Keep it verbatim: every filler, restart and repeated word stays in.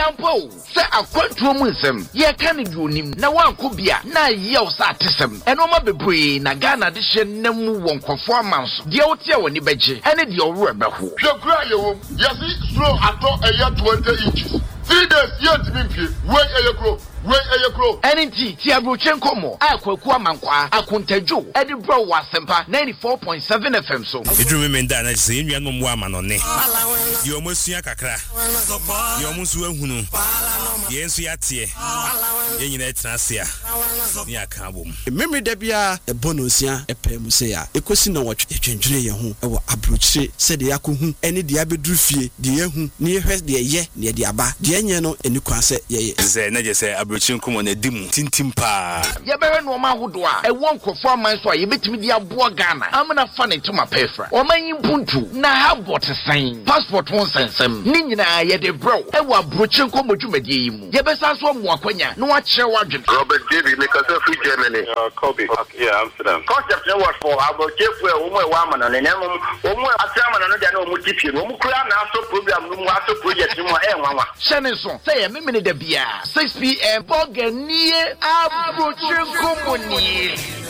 Ampo, say a quantum ye can do him, na one could be a na yell satism, and no more be na Ghana edition nemu won performance, the otia when you beje, and it your rubber who. The cry, yes, slow at all a year twenty inches. Three days yet to be wait a year grow. Wait a year grow. Any tea, Tia Bruchenko mo, Aqua Mankwa, Akuntejo, Edinburgh was Sempa ninety-four point seven F M so. You remember that I say you no woman on it. You almost see a cacra. You almost will who know. Yes, we are here. You need Nasia. Near Kabum. Memory debia a bonusia, a pemusea, a question on what a change home, or abruche, said the Yaku, any diabedrufi, the Yahu, near her, the ye, near the Abba, the Anyano, and you can say, ye, say, Abruchin come on a dim, tintimpa. Yabera no ma wodoa e won kofo man so ye betimi dia boa Ghana amna fa ne to ma pefra o man yimpuntu na ha bot sign passport won sensem ni nyina ye de bro e wa brochin ko modwumadie yi mu ye besa so mo akwanya no wa kire wadwen Robert David make us free Germany. Uh, Kobe. Okay, yeah, Amsterdam. Concept was for about Jeff where we wa man na nemu o mu atama na no dia na o mu tipie no mu kura na so program no mu aso project no e nwanwa shene so say ye memene da bia six p m Boganie Abrochim Company.